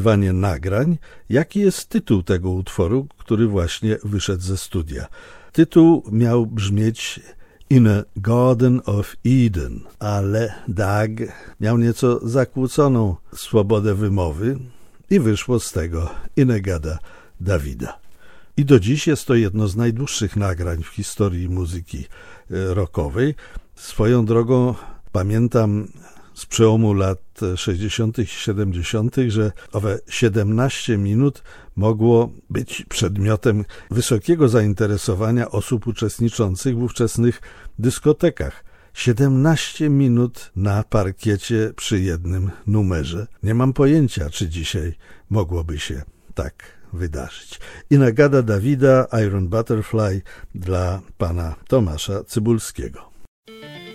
poszukiwanie nagrań, jaki jest tytuł tego utworu, który właśnie wyszedł ze studia. Tytuł miał brzmieć In a Garden of Eden, ale Doug miał nieco zakłóconą swobodę wymowy i wyszło z tego In-A-Gadda Davida. I do dziś jest to jedno z najdłuższych nagrań w historii muzyki rockowej. Swoją drogą pamiętam z przełomu lat 60. i 70., że owe 17 minut mogło być przedmiotem wysokiego zainteresowania osób uczestniczących w ówczesnych dyskotekach. 17 minut na parkiecie przy jednym numerze. Nie mam pojęcia, czy dzisiaj mogłoby się tak wydarzyć. In-A-Gadda Davida, Iron Butterfly dla pana Tomasza Cybulskiego.